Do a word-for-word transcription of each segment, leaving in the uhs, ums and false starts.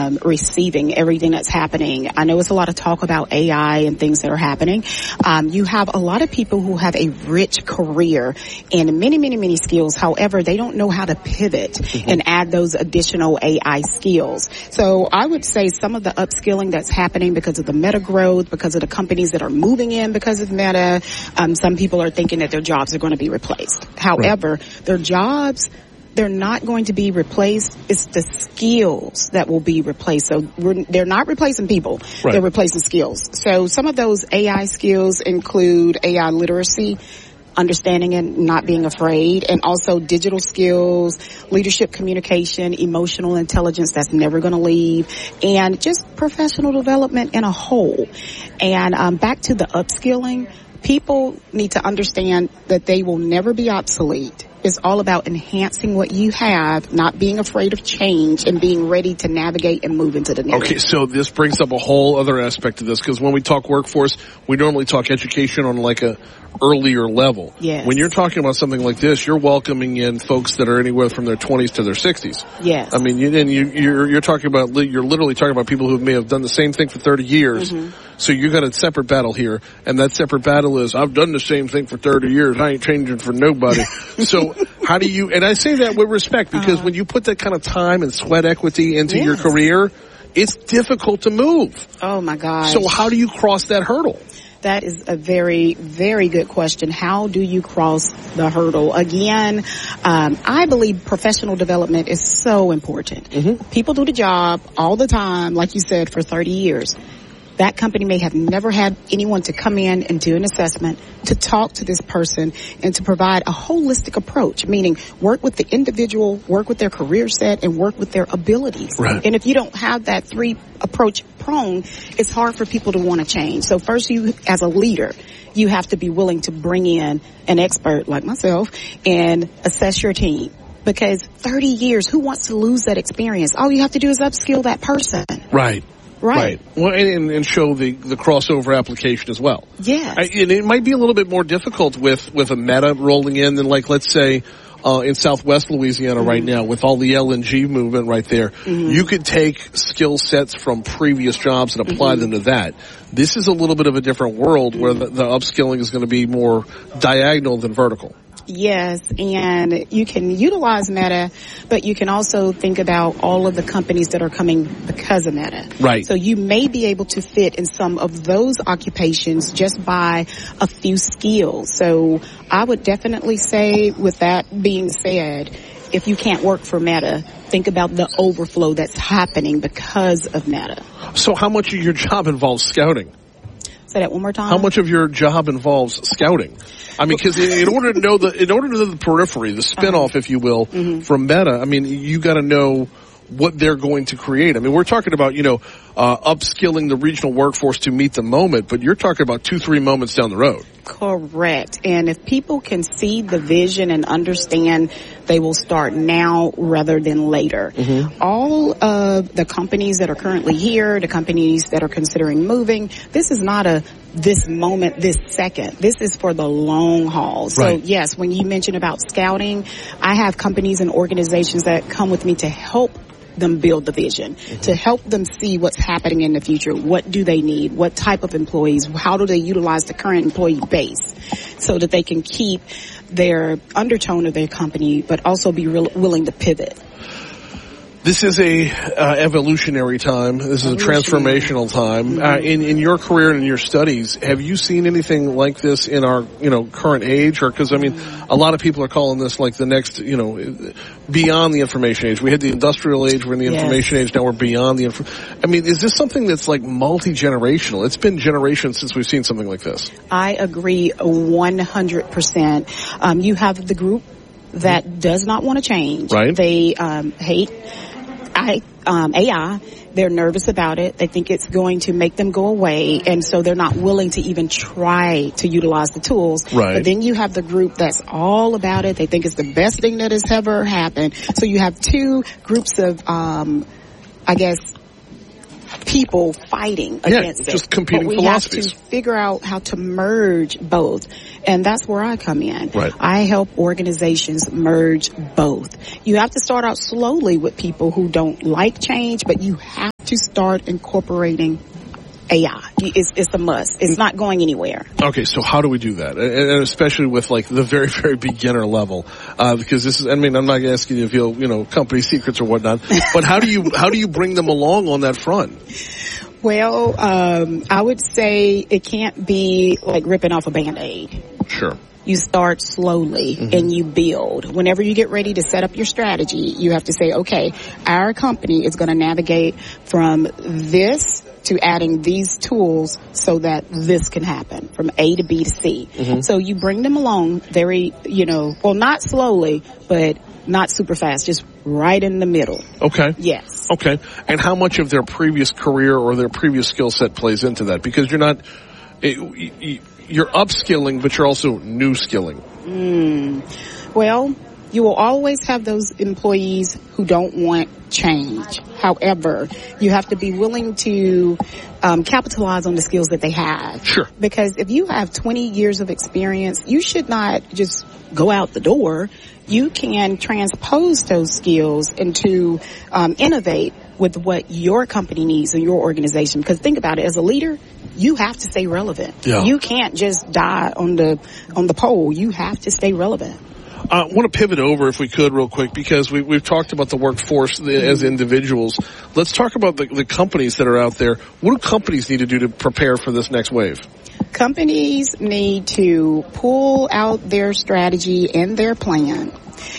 um, receiving everything that's happening. I know it's a lot of talk about A I and things that are happening. Um, you have a lot of people who have a rich career and many, many, many skills. However, they don't know how to pivot mm-hmm. and add those additional A I skills. So I would say some of the upskilling that's happening because of the meta growth, because of the companies that are moving in because of meta, um, some people are thinking that their jobs are going to be replaced. However, right. their jobs, they're not going to be replaced. It's the skills that will be replaced. So we're, they're not replacing people. Right. They're replacing skills. So some of those A I skills include A I literacy, understanding and not being afraid, and also digital skills, leadership communication, emotional intelligence that's never going to leave, and just professional development in a whole. And um, back to the upskilling, people need to understand that they will never be obsolete. It's all about enhancing what you have, not being afraid of change, and being ready to navigate and move into the new. Okay, so this brings up a whole other aspect of this, because when we talk workforce, we normally talk education on like a earlier level. Yes. When you're talking about something like this, you're welcoming in folks that are anywhere from their twenties to their sixties. Yes. I mean, you, and you, you're, you're talking about, you're literally talking about people who may have done the same thing for thirty years. Mm-hmm. So you got a separate battle here, and that separate battle is, I've done the same thing for thirty years. I ain't changing for nobody. So how do you, and I say that with respect, because uh-huh. when you put that kind of time and sweat equity into yes. your career, it's difficult to move. Oh my gosh. So how do you cross that hurdle? That is a very, very good question. How do you cross the hurdle? Again, um, I believe professional development is so important. Mm-hmm. People do the job all the time, like you said, for thirty years. That company may have never had anyone to come in and do an assessment, to talk to this person, and to provide a holistic approach, meaning work with the individual, work with their career set, and work with their abilities. Right. And if you don't have that three approach prong, it's hard for people to want to change. So first, you, as a leader, you have to be willing to bring in an expert like myself and assess your team. Because thirty years, who wants to lose that experience? All you have to do is upskill that person. Right. Right. Right. Well, and, and show the, the crossover application as well. Yes. I, and it might be a little bit more difficult with, with a meta rolling in than, like, let's say, uh, in Southwest Louisiana mm-hmm. right now with all the L N G movement right there. Mm-hmm. You could take skill sets from previous jobs and apply mm-hmm. them to that. This is a little bit of a different world mm-hmm. where the, the upskilling is going to be more diagonal than vertical. Yes, and you can utilize Meta, but you can also think about all of the companies that are coming because of Meta. Right. So you may be able to fit in some of those occupations just by a few skills. So I would definitely say, with that being said, if you can't work for Meta, think about the overflow that's happening because of Meta. So how much of your job involves scouting? Say that one more time. How much of your job involves scouting? I mean, because in order to know the, in order to know the periphery, the spinoff, uh-huh. if you will, mm-hmm. from Meta, I mean, you got to know what they're going to create. I mean, we're talking about, you know, uh, upskilling the regional workforce to meet the moment, but you're talking about two, three moments down the road. Correct. And if people can see the vision and understand, they will start now rather than later. Mm-hmm. All of the companies that are currently here, the companies that are considering moving, this is not a this moment, this second. This is for the long haul. So right. yes, when you mention about scouting, I have companies and organizations that come with me to help them build the vision, mm-hmm. to help them see what's happening in the future. What do they need? What type of employees? How do they utilize the current employee base so that they can keep their undertone of their company, but also be real, willing to pivot? This is a uh, evolutionary time. This is a transformational time. Mm-hmm. Uh, in in your career and in your studies, have you seen anything like this in our you know current age? Or because I mean, a lot of people are calling this like the next you know beyond the information age. We had the industrial age. We're in the yes. information age. Now we're beyond the. Inf- I mean, is this something that's like multi generational? It's been generations since we've seen something like this. I agree one hundred percent. Um, you have the group that does not want to change. Right. They um, hate. I, um, A I, they're nervous about it. They think it's going to make them go away, and so they're not willing to even try to utilize the tools. Right. But then you have the group that's all about it. They think it's the best thing that has ever happened. So you have two groups of, um, I guess, people fighting yeah, against just it. competing but we philosophies. have to figure out how to merge both, and that's where I come in. Right. I help organizations merge both. You have to start out slowly with people who don't like change, but you have to start incorporating A I. It's, it's a must. It's not going anywhere. Okay, so how do we do that? And especially with like the very, very beginner level, uh, because this is, I mean, I'm not asking you if you'll, you know, company secrets or whatnot, but how do you, how do you bring them along on that front? Well, um, I would say it can't be like ripping off a Band-Aid. Sure. You start slowly mm-hmm. and you build. Whenever you get ready to set up your strategy, you have to say, okay, our company is going to navigate from this to adding these tools so that this can happen from A to B to C. Mm-hmm. So you bring them along very, you know, well, not slowly, but not super fast, just right in the middle. Okay. Yes. Okay. And how much of their previous career or their previous skill set plays into that? Because you're not, you're upskilling, but you're also new skilling. Mm. Well, you will always have those employees who don't want change. However, you have to be willing to um, capitalize on the skills that they have. Sure. Because if you have twenty years of experience, you should not just go out the door. You can transpose those skills into um, innovate with what your company needs and your organization. Because think about it, as a leader, you have to stay relevant. Yeah. You can't just die on the on the pole. You have to stay relevant. I uh, want to pivot over, if we could, real quick, because we, we've talked about the workforce as individuals. Let's talk about the, the companies that are out there. What do companies need to do to prepare for this next wave? Companies need to pull out their strategy and their plan,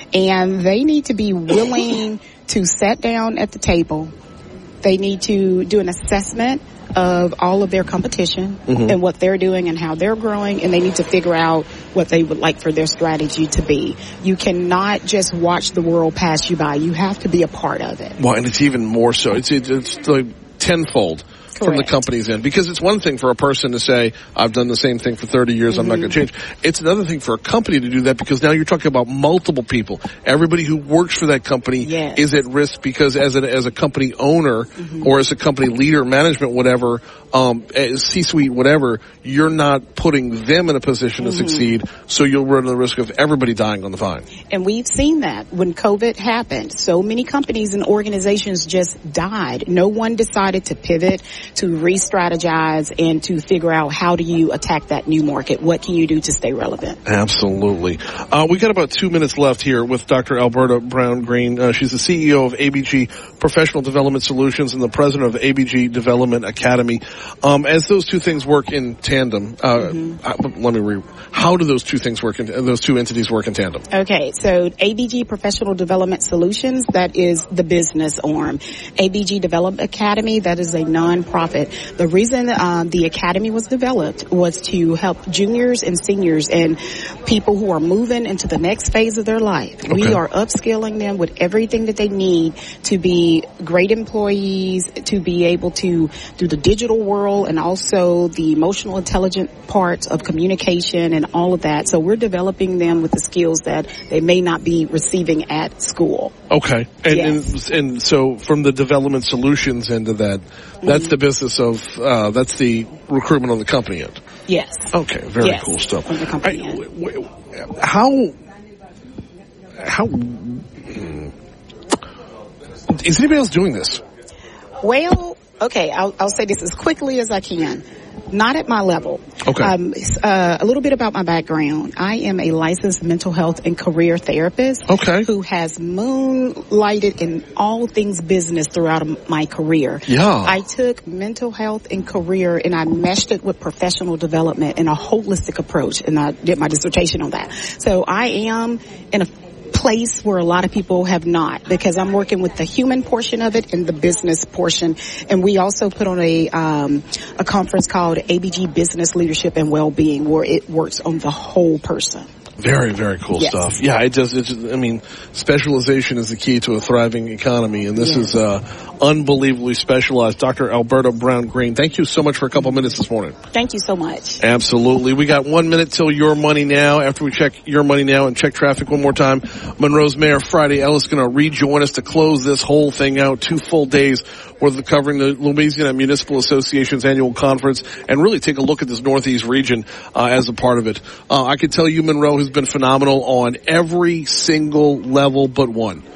and they need to be willing to sit down at the table. They need to do an assessment of all of their competition mm-hmm. and what they're doing and how they're growing, and they need to figure out what they would like for their strategy to be. You cannot just watch the world pass you by. You have to be a part of it. Well, and it's even more so. It's, it's, it's like tenfold. From the company's end, because it's one thing for a person to say, I've done the same thing for thirty years, mm-hmm. I'm not going to change. It's another thing for a company to do that, because now you're talking about multiple people. Everybody who works for that company yes. is at risk, because as a, as a company owner mm-hmm. or as a company leader, management, whatever, um, C-suite, whatever, you're not putting them in a position mm-hmm. to succeed, so you'll run the risk of everybody dying on the vine. And we've seen that when COVID happened. So many companies and organizations just died. No one decided to pivot, to re-strategize, and to figure out how do you attack that new market. What can you do to stay relevant? Absolutely. Uh, we got about two minutes left here with Doctor Alberta Brown Green. Uh, she's the C E O of A B G Professional Development Solutions and the president of A B G Development Academy. Um, as those two things work in tandem, uh, mm-hmm. uh, let me re- how do those two things work in, those two entities work in tandem? Okay, so A B G Professional Development Solutions, that is the business arm. A B G Development Academy, that is a nonprofit. The reason um, the academy was developed was to help juniors and seniors and people who are moving into the next phase of their life. Okay. We are upskilling them with everything that they need to be great employees, to be able to do the digital world and also the emotional intelligent parts of communication and all of that. So we're developing them with the skills that they may not be receiving at school. Okay. And, yes. and, and so from the development solutions end of that, that's mm-hmm. the business of, uh, that's the recruitment on the company end. Yes. Okay. Very yes. cool stuff. On the company I, end. w- w- how, how, mm, is anybody else doing this? Well, okay, I'll, I'll say this as quickly as I can. Not at my level. Okay. Um, uh, a little bit about my background. I am a licensed mental health and career therapist. Okay. Who has moonlighted in all things business throughout my career. Yeah. I took mental health and career and I meshed it with professional development in a holistic approach, and I did my dissertation on that. So I am in a place where a lot of people have not, because I'm working with the human portion of it and the business portion. And we also put on a um, a conference called A B G Business Leadership and Wellbeing, where it works on the whole person. Very, very cool yes. stuff. Yeah, it does. It's, I mean, specialization is the key to a thriving economy, and this yeah. is uh, unbelievably specialized. Doctor Alberta Brown Green, thank you so much for a couple minutes this morning. Thank you so much. Absolutely. We got one minute till Your Money Now. After we check Your Money Now and check traffic one more time, Monroe's Mayor Friday Ellis is going to rejoin us to close this whole thing out. Two full days worth of covering the Louisiana Municipal Association's annual conference, and really take a look at this Northeast region uh, as a part of it. Uh, I can tell you Monroe has been phenomenal on every single level but one.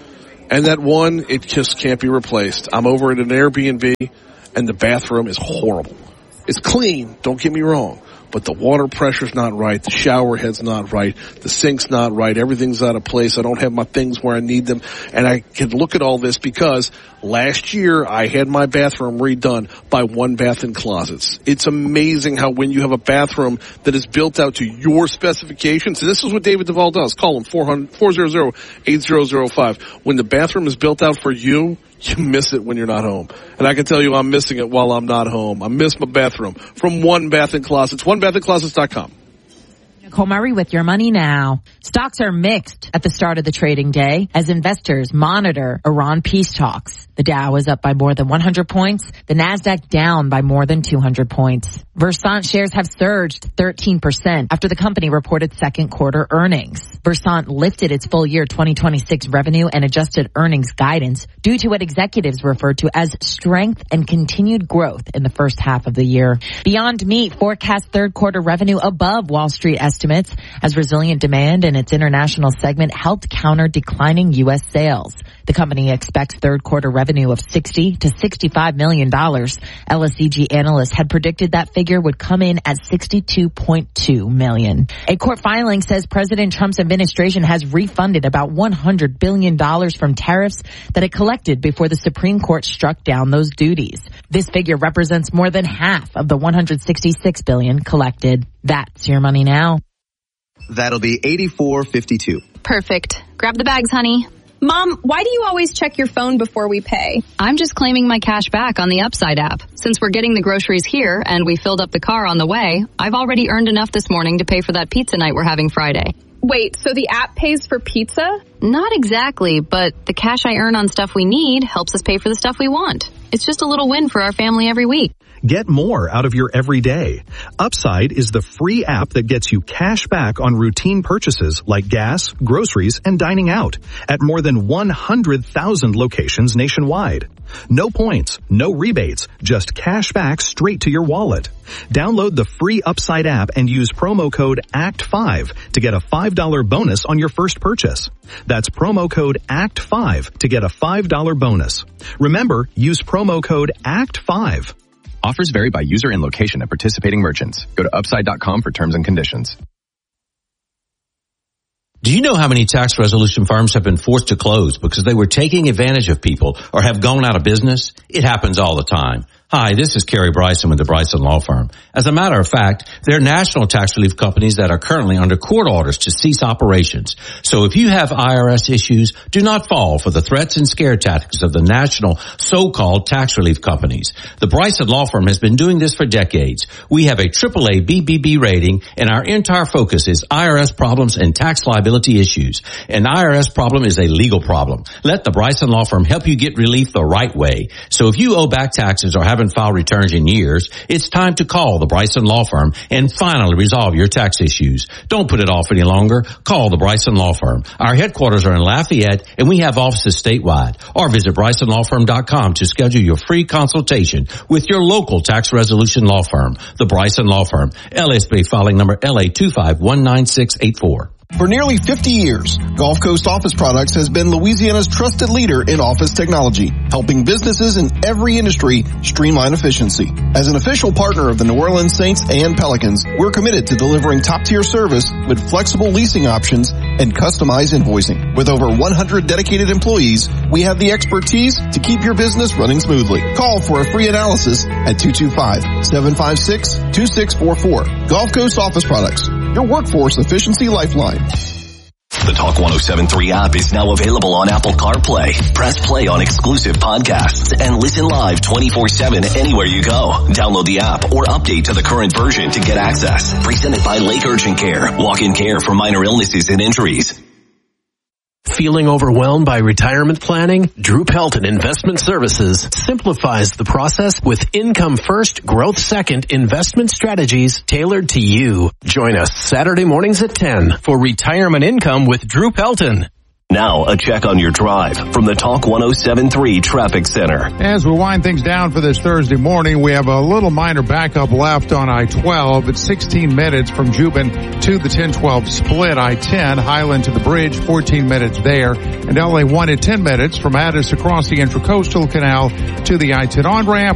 And that one, it just can't be replaced. I'm over at an Airbnb, and the bathroom is horrible. It's clean, don't get me wrong, but the water pressure's not right, the shower head's not right, the sink's not right, everything's out of place, I don't have my things where I need them, and I can look at all this because last year I had my bathroom redone by One Bath and Closets. It's amazing how when you have a bathroom that is built out to your specifications, and this is what David Duvall does, call him four hundred, four hundred, eight thousand five. When the bathroom is built out for you, you miss it when you're not home. And I can tell you I'm missing it while I'm not home. I miss my bathroom. From One Bath and Closets, one bath and closets dot com. Nicole Murray with your money now. Stocks are mixed at the start of the trading day as investors monitor Iran peace talks. The Dow is up by more than one hundred points. The Nasdaq down by more than two hundred points. Versant shares have surged thirteen percent after the company reported second quarter earnings. Versant lifted its full year twenty twenty-six revenue and adjusted earnings guidance due to what executives referred to as strength and continued growth in the first half of the year. Beyond Meat forecasts third quarter revenue above Wall Street estimates as resilient demand in its international segment helped counter declining U S sales. The company expects third quarter revenue of sixty to sixty-five million dollars. L S E G analysts had predicted that figure would come in at sixty-two point two million dollars. A court filing says President Trump's administration has refunded about one hundred billion dollars from tariffs that it collected before the Supreme Court struck down those duties. This figure represents more than half of the one hundred sixty-six billion dollars collected. That's your money now. That'll be eighty-four fifty-two. Perfect. Grab the bags, honey. Mom, why do you always check your phone before we pay? I'm just claiming my cash back on the Upside app. Since we're getting the groceries here and we filled up the car on the way, I've already earned enough this morning to pay for that pizza night we're having Friday. Wait, so the app pays for pizza? Not exactly, but the cash I earn on stuff we need helps us pay for the stuff we want. It's just a little win for our family every week. Get more out of your everyday. Upside is the free app that gets you cash back on routine purchases like gas, groceries, and dining out at more than one hundred thousand locations nationwide. No points, no rebates, just cash back straight to your wallet. Download the free Upside app and use promo code A C T five to get a five dollars bonus on your first purchase. That's promo code A C T five to get a five dollars bonus. Remember, use promo code A C T five. Offers vary by user and location at participating merchants. Go to upside dot com for terms and conditions. Do you know how many tax resolution firms have been forced to close because they were taking advantage of people or have gone out of business? It happens all the time. Hi, this is Kerry Bryson with the Bryson Law Firm. As a matter of fact, there are national tax relief companies that are currently under court orders to cease operations. So if you have I R S issues, do not fall for the threats and scare tactics of the national so-called tax relief companies. The Bryson Law Firm has been doing this for decades. We have a triple A B B B rating, and our entire focus is I R S problems and tax liability issues. An I R S problem is a legal problem. Let the Bryson Law Firm help you get relief the right way. So if you owe back taxes or haven't filed returns in years, it's time to call the Bryson Law Firm and finally resolve your tax issues. Don't put it off any longer. Call the Bryson Law Firm. Our headquarters are in Lafayette, and we have offices statewide. Or visit bryson law firm dot com to schedule your free consultation with your local tax resolution law firm. The Bryson Law Firm, L S B filing number L A two five one nine six eight four. For nearly fifty years, Gulf Coast Office Products has been Louisiana's trusted leader in office technology, helping businesses in every industry streamline efficiency. As an official partner of the New Orleans Saints and Pelicans, we're committed to delivering top-tier service with flexible leasing options and customized invoicing. With over one hundred dedicated employees, we have the expertise to keep your business running smoothly. Call for a free analysis at two two five, seven five six, two six four four. Gulf Coast Office Products, your workforce efficiency lifeline. The Talk one oh seven point three app is now available on Apple CarPlay. Press play on exclusive podcasts and listen live twenty-four seven anywhere you go. Download the app or update to the current version to get access. Presented by Lake Urgent Care. Walk-in care for minor illnesses and injuries. Feeling overwhelmed by retirement planning? Drew Pelton Investment Services simplifies the process with income first, growth second investment strategies tailored to you. Join us Saturday mornings at ten for Retirement Income with Drew Pelton. Now, a check on your drive from the Talk one oh seven point three Traffic Center. As we wind things down for this Thursday morning, we have a little minor backup left on I twelve. It's sixteen minutes from Juban to the ten twelve split. I ten, Highland to the bridge, fourteen minutes there. And L A one at ten minutes from Addis across the Intracoastal Canal to the I ten on-ramp.